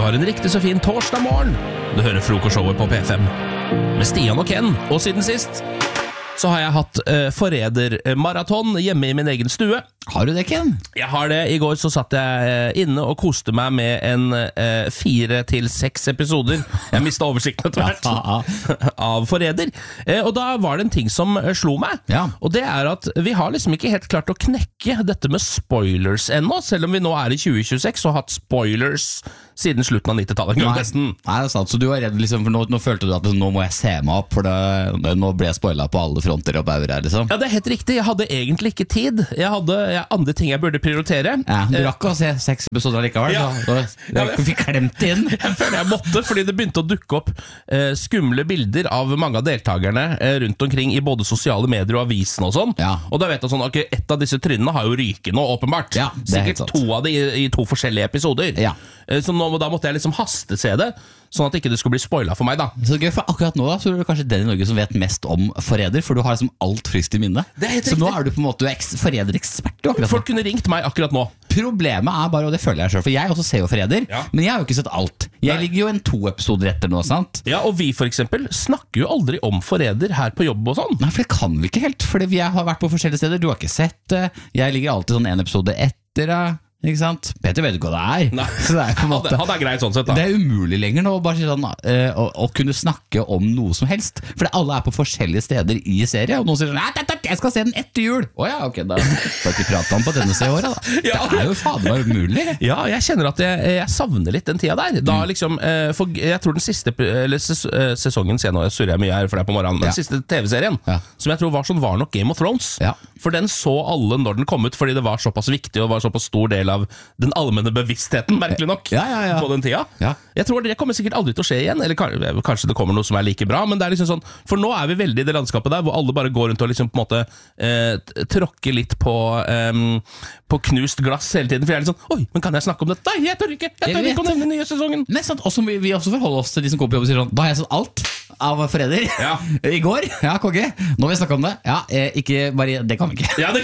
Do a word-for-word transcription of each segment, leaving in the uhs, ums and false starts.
har en riktig så fin torsdag morgen. Du hører frokostshowet på P fem med Stian og Ken. Og siden sist så har jeg hatt uh, forrædermaraton hjemme i min egen stue. Har du det, Ken? Jeg har det. I går så satt jeg uh, inne og koste meg med en uh, fire til seks episoder. Jeg mistet oversikten etter hvert av forræder. Uh, og da var det en ting som uh, slo meg. Ja. Og det er at vi har liksom ikke helt klart å knekke dette med spoilers ennå, selv om vi nå er i tjue tjueseks og har hatt spoilers siden slutten av nittitallet. Nei, Nei, det er sant. Så du var redd, liksom, for nå, nå følte du at nå må jeg se meg opp, for det, nå ble jeg spoilet på alle fronter og bauer her, liksom. Ja, det er helt riktig. Jeg hadde egentlig ikke tid. Jeg hadde jeg, andre ting jeg burde prioritere. Ja, du rakk å se seks episoder likevel, Ja. så du ja, fikk klemt inn. Jeg føler jeg måtte, fordi det begynte å dukke opp eh, skumle bilder av mange av deltakerne eh, rundt omkring i både sosiale medier og avisen og sånn. Ja. Og da vet jeg sånn, ok, ett av disse trynene har jo ryket nå, åpenbart. Ja, det er helt Sikkert sant. to av de i, i to forskjellige episoder. Ja. Eh, så nå, da måtte jeg liksom hastese det, sånn at ikke det skulle bli spoilet for meg da. Så gøy, for akkurat nå da, så er du kanskje den i Norge som vet mest om forræder, for du har liksom alt friskt i minnet. Det er helt så riktig. nå er du på en måte forræderekspert du akkurat nå. Folk kunne ringt meg akkurat nå. Problemet er bare, og det føler jeg selv, for jeg også ser jo forræder, Ja. men jeg har jo ikke sett alt. Jeg Nei. ligger jo en to episoder etter nå, sant? Ja, og vi for eksempel snakker jo aldri om forræder her på jobb og sånn. Nei, for det kan vi ikke helt, fordi vi har vært på forskjellige steder. Du har ikke sett det. Jeg ligger alltid sånn en episode etter det, ikke sant? Peter vet ikke hva det er. Nei. Så det er på en Han måte er- han er greit sånn sett da. Det er umulig lenger nå å bare si sånn, eh, å, å kunne snakke om noe som helst. For alle er på forskjellige steder i serie, og noen sier sånn, «Nei, jeg skal se den etter jul!» Åja, ok, da får jeg ikke prate om på denne se året da. Ja. Det er jo fader meg umulig. Ja, jeg kjenner at jeg, jeg savner litt den tida der. Da liksom, eh, for jeg tror den siste eller ses, eh, sesongen, ser jeg nå, jeg surrer jeg mye her for det er på morgenen, men Ja. den siste T V-serien, Ja. som jeg tror var sånn, var nok Game of Thrones. Ja. For den så alle når den kom ut, fordi det var såpass viktig og var såpass stor del av den allmenne bevisstheten, merkelig nok, Ja, ja, ja. på den tida. Ja. Jeg tror det kommer sikkert aldri til å skje igjen, eller kanskje, kanskje det kommer noe som er like bra, men det er liksom sånn, for nå er vi veldig i det landskapet der, hvor alle bare går rundt og liksom på en måte eh, tråkker litt på, eh, på knust glass hele tiden, for jeg er litt sånn, oi, men kan jeg snakke om det? Nei, jeg tør ikke, jeg Jeg tør vet ikke å nevne den nye sesongen. Nei, sant, og så må vi, vi også forholder oss til de som kommer på jobb og sier sånn, da har jeg sett alt av forræder Ja. i går. Ja, konge. Nå vil jeg snakke om det. Ja, eh, ikke bare, det kan vi ikke. Ja, det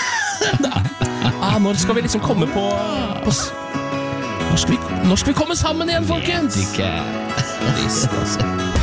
ah, når skal vi liksom komme på, på s- når, skal vi, når skal vi komme sammen igjen, folkens? Ikke. Visst, altså.